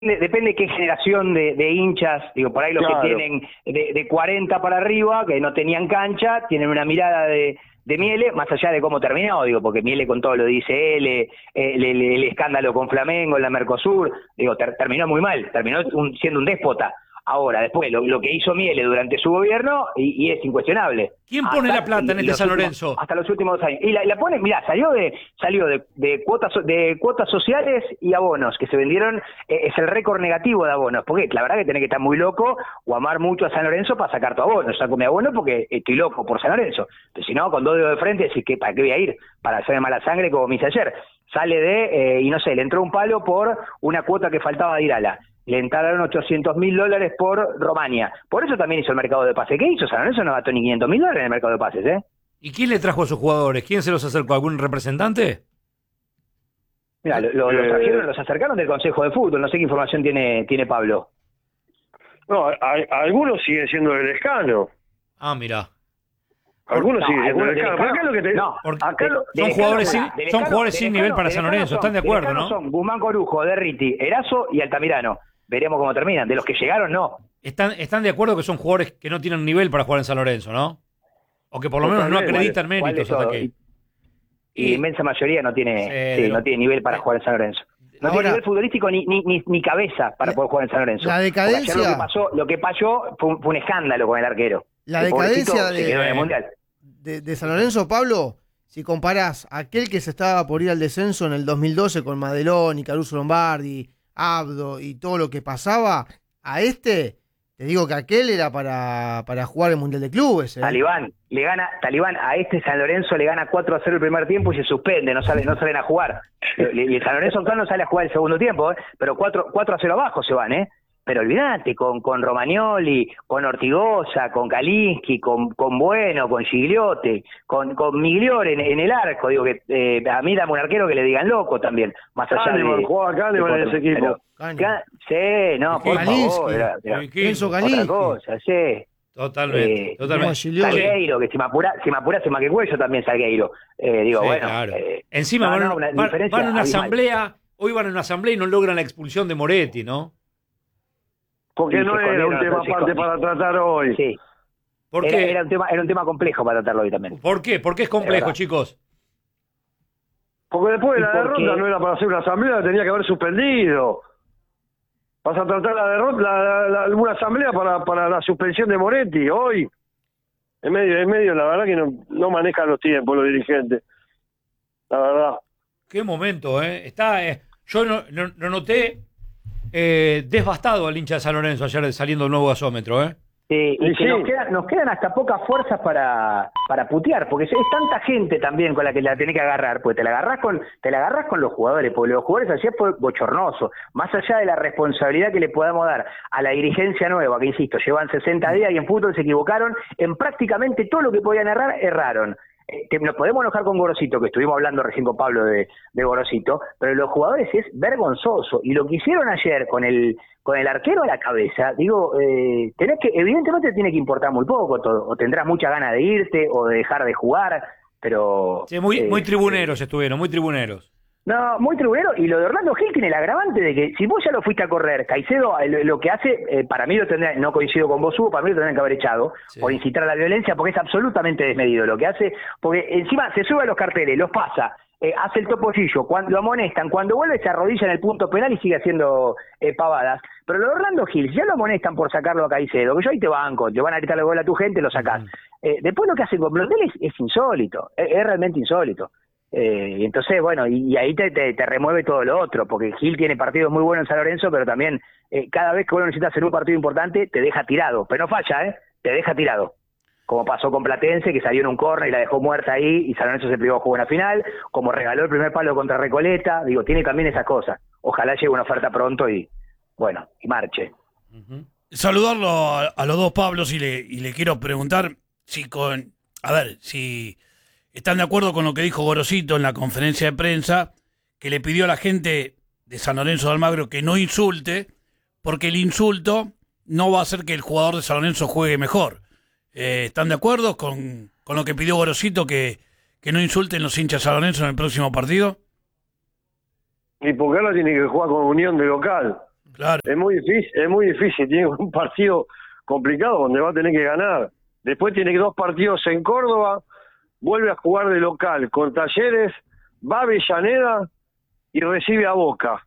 depende qué generación de hinchas, digo, por ahí los Claro. que tienen de 40 para arriba, que no tenían cancha, tienen una mirada de Miele, más allá de cómo terminó, digo, porque Miele con todo lo dice él, el escándalo con Flamengo en la Mercosur, digo, terminó muy mal, terminó siendo un déspota. Ahora, después, lo que hizo Miele durante su gobierno, y es incuestionable. ¿Quién pone la plata en este San Lorenzo? Hasta los últimos 2 años. Y la pone, mirá, salió de cuotas sociales y abonos, que se vendieron, es el récord negativo de abonos, porque la verdad que tenés que estar muy loco o amar mucho a San Lorenzo para sacar tu abono. Yo saco mi abono porque estoy loco por San Lorenzo. Pero si no, con 2 dedos de frente, decís que ¿para qué voy a ir? Para hacerme mala sangre como me hice ayer. Sale y no sé, le entró un palo por una cuota que faltaba de Irala. Le entraron $800.000 por Romania. Por eso también hizo el mercado de pases. ¿Qué hizo San Lorenzo? No gastó ni $500.000 en el mercado de pases, ¿eh? ¿Y quién le trajo a sus jugadores? ¿Quién se los acercó? ¿Algún representante? Mira, los acercaron del Consejo de Fútbol. No sé qué información tiene Pablo. No, algunos siguen siendo del Escano. Ah, mirá. Algunos siguen siendo del del Escano. Pero acá lo que te... No, Porque acá son jugadores sin nivel para San Lorenzo, están de acuerdo, ¿no? Son Guzmán Corujo, Derriti, Erazo y Altamirano. Veremos cómo terminan. De los que llegaron, no. Están de acuerdo que son jugadores que no tienen nivel para jugar en San Lorenzo, ¿no? O que por lo menos no acreditan méritos hasta aquí. Y la inmensa mayoría no tiene no tiene nivel para jugar en San Lorenzo. No Ahora, tiene nivel futbolístico ni cabeza para poder jugar en San Lorenzo. La decadencia... Ayer lo que pasó fue un escándalo con el arquero. La El decadencia pobrecito se quedó en el Mundial. de San Lorenzo, Pablo, si comparás aquel que se estaba por ir al descenso en el 2012 con Madelón y Caruso Lombardi, Abdo y todo lo que pasaba, a te digo que aquel era para jugar el Mundial de Clubes. Talibán a San Lorenzo le gana 4-0 el primer tiempo y se suspende, no salen a jugar. Y el San Lorenzo actual no sale a jugar el segundo tiempo, pero 4-0 abajo se van, Pero olvídate, con Romagnoli, con Ortigosa, con Kalinski, con Bueno, con Gigliotti, con Migliore en el arco. Digo que a mí dame un arquero que le digan loco también, más allá de... Jugaba Kahneman en ese equipo. Sí, no, por favor. Enzo Otra Kalinski. cosa, sí. Totalmente. Salgueiro, que si me apura se más que Cuello también Salgueiro. Digo, Sí, bueno. claro. Encima van a una asamblea, hoy van a una asamblea y no logran la expulsión de Moretti, ¿no? Porque no era un tema aparte para tratar hoy. Sí. ¿Por qué? Era un tema complejo para tratarlo hoy también. ¿Por qué? ¿Por qué es complejo, chicos? Porque después de la derrota no era para hacer una asamblea, tenía que haber suspendido. Vas a tratar la derrota, una asamblea para la suspensión de Moretti hoy. En medio, la verdad que no manejan los tiempos los dirigentes. La verdad. Qué momento, yo no noté desbastado al hincha de San Lorenzo ayer saliendo el nuevo gasómetro, y que nos quedan hasta pocas fuerzas para putear, porque es tanta gente también con la que la tenés que agarrar, pues te la agarrás con los jugadores, porque los jugadores ayer fue bochornoso, más allá de la responsabilidad que le podamos dar a la dirigencia nueva, que insisto, llevan 60 días y en fútbol se equivocaron, en prácticamente todo lo que podían errar, erraron. Nos podemos enojar con Gorosito, que estuvimos hablando recién con Pablo de Gorosito, pero los jugadores es vergonzoso, y lo que hicieron ayer con el arquero a la cabeza, digo, evidentemente te tiene que importar muy poco, o tendrás mucha ganas de irte, o de dejar de jugar, pero... Sí, muy tribuneros estuvieron, muy tribuneros. No, muy tribunero, y lo de Orlando Gil tiene el agravante de que si vos ya lo fuiste a correr, Caicedo lo que hace, para mí lo tendría, no coincido con vos, Hugo, para mí lo tendrían que haber echado, por incitar a la violencia, porque es absolutamente desmedido lo que hace, porque encima se sube a los carteles, los pasa, hace el topollillo, cuando lo amonestan, cuando vuelve se arrodilla en el punto penal y sigue haciendo pavadas. Pero lo de Orlando Gil, ya lo amonestan por sacarlo a Caicedo, que yo ahí te banco, te van a gritar el gol a tu gente, lo sacás. Después lo que hacen con Blondel es insólito, es realmente insólito. Y entonces, bueno, y ahí te remueve todo lo otro, porque Gil tiene partidos muy buenos en San Lorenzo, pero también cada vez que vos necesitas hacer un partido importante, te deja tirado, pero no falla, te deja tirado. Como pasó con Platense, que salió en un córner y la dejó muerta ahí, y San Lorenzo se privó de jugar una final, como regaló el primer palo contra Recoleta, digo, tiene también esas cosas. Ojalá llegue una oferta pronto y, bueno, y marche. Saludarlo a los dos Pablos y le quiero preguntar si están de acuerdo con lo que dijo Gorosito en la conferencia de prensa, que le pidió a la gente de San Lorenzo de Almagro que no insulte, porque el insulto no va a hacer que el jugador de San Lorenzo juegue mejor. ¿Están de acuerdo con lo que pidió Gorosito, que no insulten los hinchas de San Lorenzo en el próximo partido? Y porque ahora tiene que jugar con Unión de local. Claro. Es muy difícil, tiene un partido complicado donde va a tener que ganar. Después tiene 2 partidos en Córdoba, vuelve a jugar de local con Talleres, va a Avellaneda y recibe a Boca.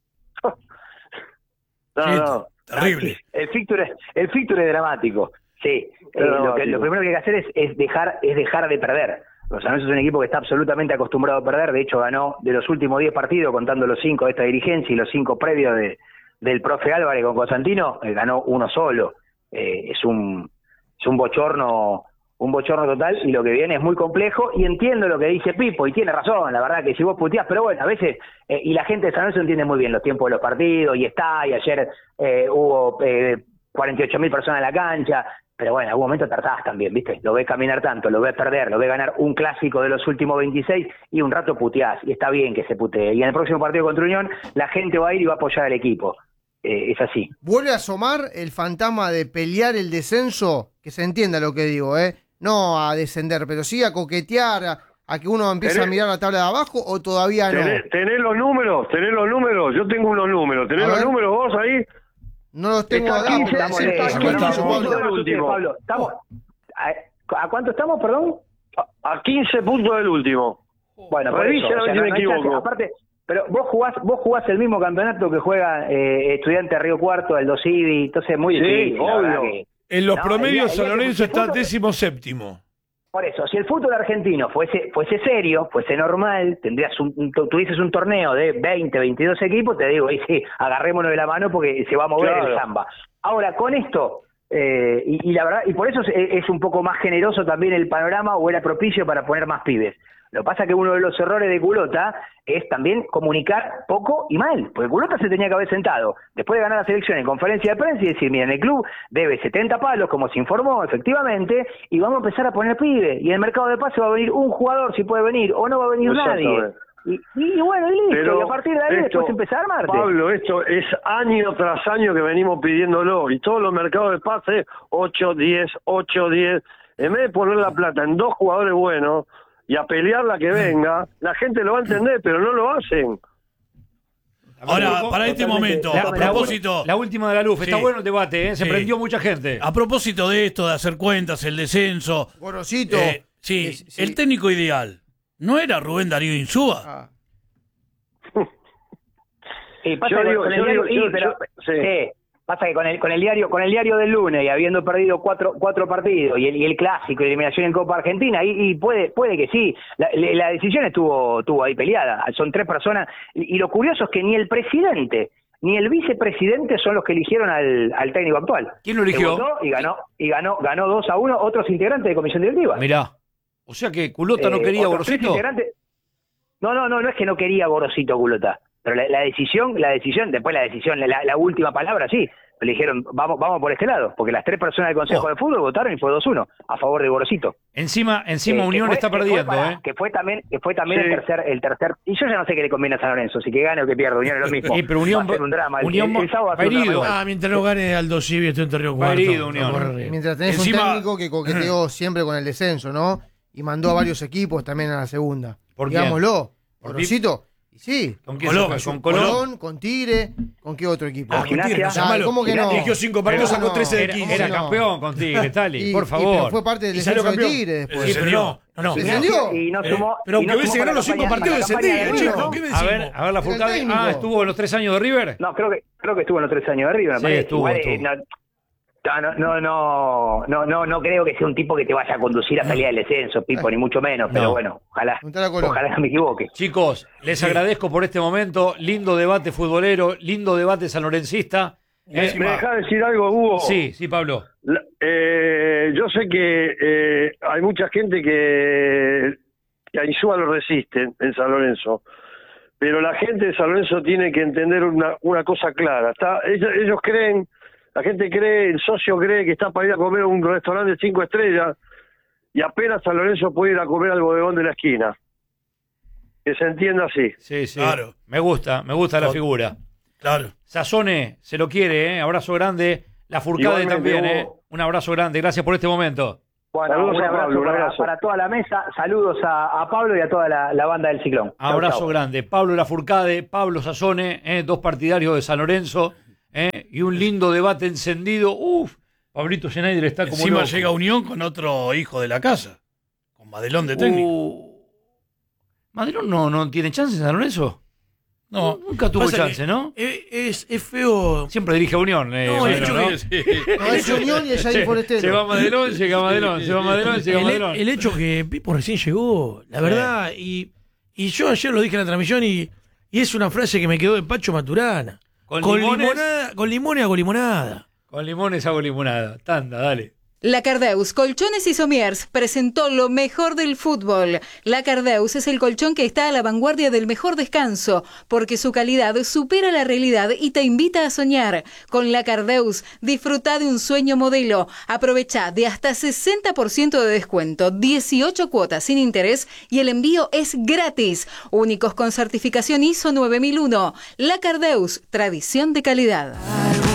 No. Terrible. El fixture es dramático. Sí, lo primero que hay que hacer es dejar de perder. Los San Lorenzo es un equipo que está absolutamente acostumbrado a perder. De hecho, ganó de los últimos 10 partidos, contando los 5 de esta dirigencia y los 5 previos del profe Álvarez con Constantino, ganó uno solo. Es un bochorno total, y lo que viene es muy complejo, y entiendo lo que dice Pipo, y tiene razón, la verdad que si vos puteás, pero bueno, a veces, y la gente de San Lorenzo entiende muy bien los tiempos de los partidos, y ayer hubo 48.000 personas en la cancha, pero bueno, en algún momento tardás también, ¿viste? Lo ves caminar tanto, lo ves perder, lo ves ganar un clásico de los últimos 26, y un rato puteás, y está bien que se putee, y en el próximo partido contra Unión, la gente va a ir y va a apoyar al equipo. Es así. Vuelve a asomar el fantasma de pelear el descenso, que se entienda lo que digo, no a descender, pero sí a coquetear, a que uno empiece a mirar la tabla de abajo, o todavía no. ¿Tenés los números? Yo tengo unos números. ¿Tenés los números vos ahí? No los tengo acá. Pablo, ¿a cuánto estamos, perdón? A 15 puntos del último. Bueno, revisen a ver si me equivoco. Aparte, pero vos jugás el mismo campeonato que juega Estudiante Río Cuarto, el Dosivi, entonces muy difícil. Obvio. En los promedios San Lorenzo está 17º. Por eso, si el fútbol argentino fuese serio, fuese normal, tuvieses un torneo de 20, 22 equipos, te digo, ahí sí, agarrémonos de la mano porque se va a mover el samba. Ahora, con esto, y la verdad, y por eso es un poco más generoso también el panorama, o era propicio para poner más pibes. Lo que pasa es que uno de los errores de Culota es también comunicar poco y mal, porque Culota se tenía que haber sentado después de ganar la selección en conferencia de prensa y decir, miren, el club debe 70 palos, como se informó efectivamente, y vamos a empezar a poner pibe, y en el mercado de pase va a venir un jugador si puede venir, o no va a venir nadie. Y bueno, y listo, pero y a partir de ahí después empezar a armarte. Pablo, esto es año tras año que venimos pidiéndolo, y todos los mercados de pase, 8, 10, 8, 10, en vez de poner la plata en 2 jugadores buenos, y a pelear la que venga, la gente lo va a entender, pero no lo hacen. Ahora, para este momento, a propósito... La última de la luz, está bueno el debate, se Sí. prendió mucha gente. A propósito de esto, de hacer cuentas, el descenso... Gorosito. Sí, Sí. el técnico ideal, ¿no era Rubén Darío Insúa? Ah. Pasa que con el diario del lunes, y habiendo perdido cuatro partidos, y el clásico, y eliminación en Copa Argentina, y puede que sí, la decisión estuvo ahí peleada, son 3 personas, y lo curioso es que ni el presidente ni el vicepresidente son los que eligieron al técnico actual. ¿Quién lo eligió? Se votó y ganó 2-1 otros integrantes de comisión directiva. Mirá, o sea que Culota no quería Gorosito. No es que no quería Gorosito Culota, pero la decisión, después la última palabra sí, le dijeron vamos por este lado, porque las 3 personas del Consejo de Fútbol votaron y fue 2-1 a favor de Gorosito. Encima Unión está perdiendo, que fue también sí. el tercer, y yo ya no sé qué le conviene a San Lorenzo, si que gane o que pierda, Unión es lo mismo. Pero Unión va a ser un drama, el sábado va a va ser un drama herido. igual. Mientras no gane Aldo Civi, estoy en Río Cuarto. herido, Unión. Mientras tenés Encima- un técnico que coqueteó siempre con el descenso, ¿no? Y mandó a varios equipos también a la segunda. ¿Por quién? Digámoslo. ¿Por Gorosito. Y sí. ¿Con quién Colón, se fue? ¿Con Colón, Colón? con Tigre, ¿con qué otro equipo? Ah, Gimnasia. Dale, ¿cómo que no? Dirigió 5 partidos, Pero sacó no, 13 de Era, 15. era no? campeón con Tigre, Tali, por pero favor. fue parte del Y salió descenso de campeón. Tigre después. Descendió. No. ¿Descendió? Y no sumó. Pero y no aunque hubiese sumó ganado para los 5 la partidos, campaña descendía, de chico. River, ¿Qué me A decimos? ver la Furcade. técnico. ¿Estuvo en los 3 años de River? No, creo que estuvo en los 3 años de River, me Sí, parece. estuvo. No creo que sea un tipo que te vaya a conducir a salir del descenso, Pipo, ni mucho menos, pero No. bueno, ojalá Preguntale a Colón. no me equivoque. Chicos, les agradezco por este momento. Lindo debate futbolero, lindo debate sanlorencista. ¿Me dejás decir algo, Hugo? Sí, Pablo. Yo sé que hay mucha gente que a Insúa lo resiste en San Lorenzo, pero la gente de San Lorenzo tiene que entender una cosa clara. Ellos creen, la gente cree, el socio cree que está para ir a comer a un restaurante de 5 estrellas y apenas San Lorenzo puede ir a comer al bodegón de la esquina. Que se entienda así. Sí. Claro. Me gusta la figura. Claro. Sazone se lo quiere, abrazo grande. La Furcade Igualmente, también, Hugo. Un abrazo grande. Gracias por este momento. Bueno, Saludos un a abrazo, Pablo, un abrazo. para toda la mesa, saludos a Pablo y a toda la banda del Ciclón. Chau, Abrazo chau. grande. Pablo La Furcade, Pablo Sazone, 2 partidarios de San Lorenzo. y un lindo debate encendido. Pablito Schneider está como encima loco. llega Unión con otro hijo de la casa, con Madelón de técnico. ¿Madelón no tiene chance en San Lorenzo? No, Nunca tuvo pasa chance, que ¿no? Es feo. Siempre dirige a Unión. No, el hecho ¿no? No, es Unión y es Jair Forestero. Se va Madelón, llega Madelón, se va Madelón, llega Madelón. El hecho que Pipo recién llegó, la verdad, y yo ayer lo dije en la transmisión y es una frase que me quedó de Pacho Maturana. Con limones. Limonada, con limones hago limonada. Con limones hago limonada. Tanda, dale. Lacardeus Colchones y Somiers presentó lo mejor del fútbol. Lacardeus es el colchón que está a la vanguardia del mejor descanso, porque su calidad supera la realidad y te invita a soñar. Con Lacardeus, disfruta de un sueño modelo. Aprovecha de hasta 60% de descuento, 18 cuotas sin interés y el envío es gratis. Únicos con certificación ISO 9001. Lacardeus, tradición de calidad.